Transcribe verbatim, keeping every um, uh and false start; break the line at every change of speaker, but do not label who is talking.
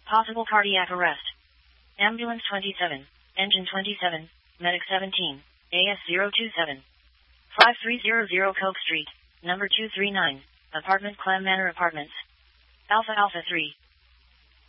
Possible cardiac arrest. Ambulance twenty-seven, engine twenty-seven, medic seventeen, A S zero two seven. five three zero zero Coke Street, number two three nine, apartment Clam Manor Apartments. Alpha Alpha three.